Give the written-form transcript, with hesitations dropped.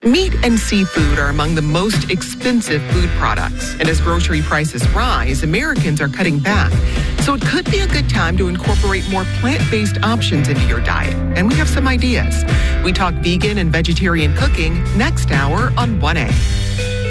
Meat and seafood are among the most expensive food products. And as grocery prices rise, Americans are cutting back. So it could be a good time to incorporate more plant-based options into your diet. And we have some ideas. We talk vegan and vegetarian cooking next hour on 1A.